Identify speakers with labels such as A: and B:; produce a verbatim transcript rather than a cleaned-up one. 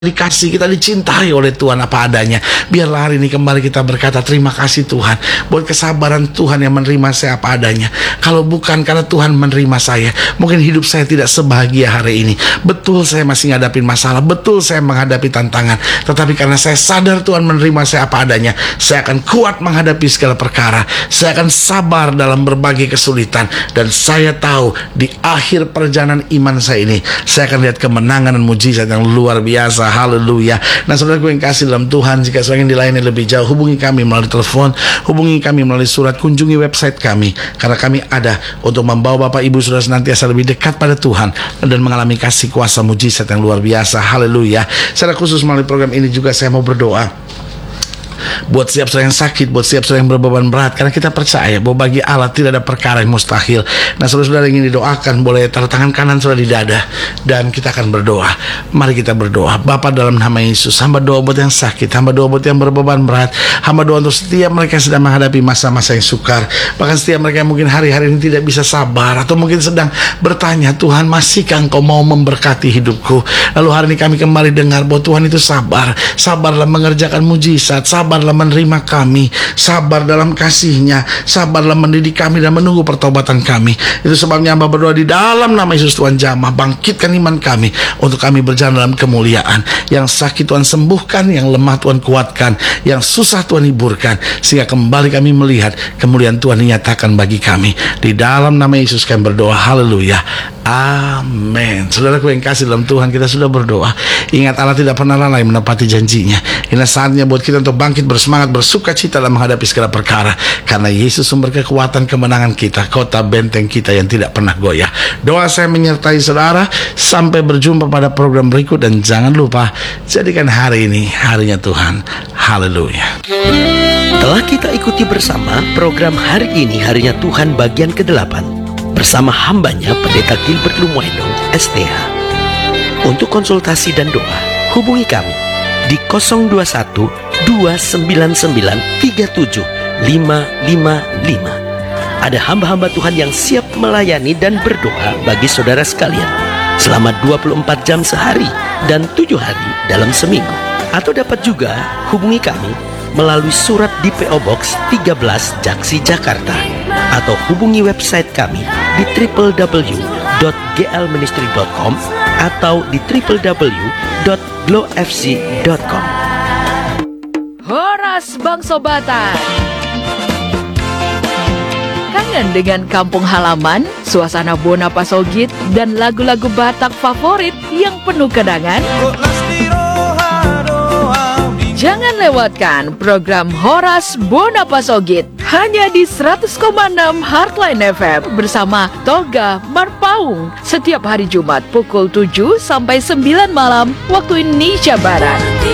A: dikasih, kita dicintai oleh Tuhan apa adanya. Biarlah hari ini kembali kita berkata terima kasih Tuhan buat kesabaran Tuhan yang menerima saya apa adanya. Kalau bukan karena Tuhan menerima saya, mungkin hidup saya tidak sebahagia hari ini. Betul saya masih ngadapin masalah, betul saya menghadapi tantangan, tetapi karena saya sadar Tuhan menerima saya apa adanya, saya akan kuat menghadapi segala perkara. Saya akan sabar dalam berbagai kesulitan, dan saya tahu di akhir perjalanan iman saya ini, saya akan lihat kemenangan dan mujizat yang luar biasa. Haleluya. Nah, saudaraku yang kasih dalam Tuhan, jika saudara ingin dilayani lebih jauh, hubungi kami melalui telepon, hubungi kami melalui surat, kunjungi website kami, karena kami ada untuk membawa Bapak Ibu Saudara senantiasa lebih dekat pada Tuhan dan mengalami kasih kuasa mujizat yang luar biasa. Haleluya. Secara khusus melalui program ini juga saya mau berdoa buat setiap saudara yang sakit, buat setiap saudara yang berbeban berat, karena kita percaya bahwa bagi Allah tidak ada perkara yang mustahil. Nah, saudara-saudara yang ingin didoakan, boleh taruh tangan kanan saudara di dada, dan kita akan berdoa. Mari kita berdoa. Bapa, dalam nama Yesus, hamba doa buat yang sakit, hamba doa buat yang berbeban berat, hamba doa untuk setiap mereka yang sedang menghadapi masa-masa yang sukar, bahkan setiap mereka yang mungkin hari-hari ini tidak bisa sabar, atau mungkin sedang bertanya, Tuhan, masihkah Engkau mau memberkati hidupku? Lalu hari ini kami kembali dengar bahwa Tuhan itu sabar, sabarlah mengerjakan mujizat, sabarlah menerima kami, sabar dalam kasih-Nya, sabarlah mendidik kami dan menunggu pertobatan kami. Itu sebabnya hamba berdoa di dalam nama Yesus, Tuhan jamah, bangkitkan iman kami untuk kami berjalan dalam kemuliaan. Yang sakit Tuhan sembuhkan, yang lemah Tuhan kuatkan, yang susah Tuhan hiburkan, sehingga kembali kami melihat kemuliaan Tuhan dinyatakan bagi kami. Di dalam nama Yesus kami berdoa, haleluya, amin. Saudaraku yang kasih dalam Tuhan, kita sudah berdoa. Ingat, Allah tidak pernah lalai menepati janjinya. Ini saatnya buat kita untuk bangkit bersemangat, bersuka cita dalam menghadapi segala perkara, karena Yesus sumber kekuatan kemenangan kita, kota benteng kita yang tidak pernah goyah. Doa saya menyertai saudara. Sampai berjumpa pada program berikut, dan jangan lupa jadikan hari ini harinya Tuhan. Haleluya.
B: Telah kita ikuti bersama program hari ini harinya Tuhan bagian kedelapan bersama hambanya Pendeta Gilbert Lumoendong S T H. Untuk konsultasi dan doa, hubungi kami di nol dua satu dua sembilan sembilan tiga tujuh lima lima lima. Ada hamba-hamba Tuhan yang siap melayani dan berdoa bagi saudara sekalian selama dua puluh empat jam sehari dan tujuh hari dalam seminggu. Atau dapat juga hubungi kami melalui surat di P O Box tiga belas Jaksi, Jakarta, atau hubungi website kami di w w w dot g l ministry dot com atau di w w w dot glow f c dot com.
C: Horas Bangsobatan. Kangen dengan kampung halaman, suasana Bona Pasogit, dan lagu-lagu Batak favorit yang penuh kenangan? Jangan lewatkan program Horas Bona Pasogit hanya di seratus koma enam Heartline F M bersama Toga Marpaung setiap hari Jumat pukul tujuh sampai sembilan malam waktu Indonesia Barat.